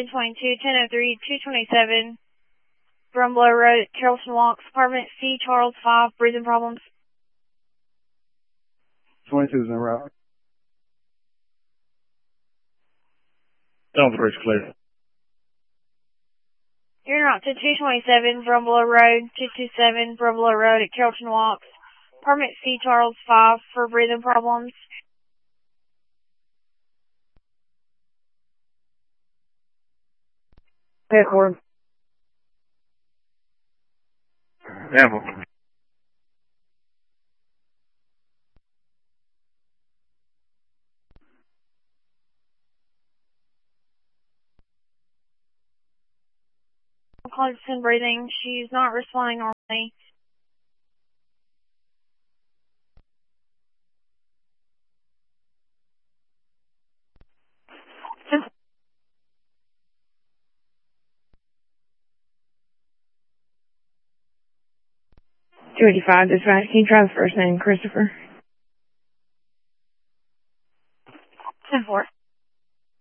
22, 1003, 227, Brumlow Road, Carrollton Walks, apartment C, Charles 5, breathing problems. 22 is en route. Down the bridge clear. You're en route to 227, Brumlow Road, 227, Brumlow Road at Carrollton Walks, apartment C, Charles 5, for breathing problems. Headquarters. Amble. Constant breathing. She's not responding normally. $285 dispatch. Can you try the first name, Christopher? 10-4.